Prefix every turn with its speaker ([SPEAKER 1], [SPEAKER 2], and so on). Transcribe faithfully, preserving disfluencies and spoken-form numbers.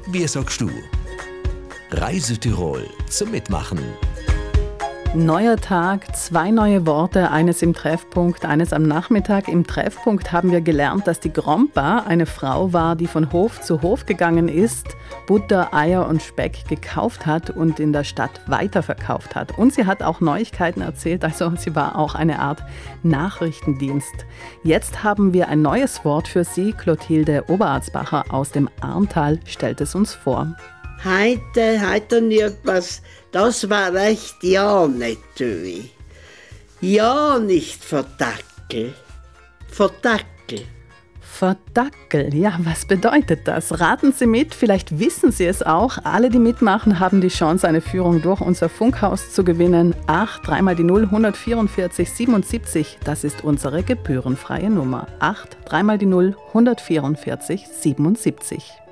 [SPEAKER 1] Wie sagst du? Reise Tirol zum Mitmachen.
[SPEAKER 2] Neuer Tag, zwei neue Worte, eines im Treffpunkt, eines am Nachmittag. Im Treffpunkt haben wir gelernt, dass die Grompa eine Frau war, die von Hof zu Hof gegangen ist, Butter, Eier und Speck gekauft hat und in der Stadt weiterverkauft hat. Und sie hat auch Neuigkeiten erzählt, also sie war auch eine Art Nachrichtendienst. Jetzt haben wir ein neues Wort für sie. Clotilde Oberarzbacher aus dem Arntal stellt es uns vor.
[SPEAKER 3] Heute, heute nie etwas, das war recht ja nicht tui. Ja nicht verdackel, verdackel.
[SPEAKER 2] Verdackel, ja, was bedeutet das? Raten Sie mit, vielleicht wissen Sie es auch. Alle, die mitmachen, haben die Chance, eine Führung durch unser Funkhaus zu gewinnen. acht, dreimal die null, hundertvierundvierzig, siebenundsiebzig, das ist unsere gebührenfreie Nummer. acht, dreimal die null, hundertvierundvierzig, siebenundsiebzig.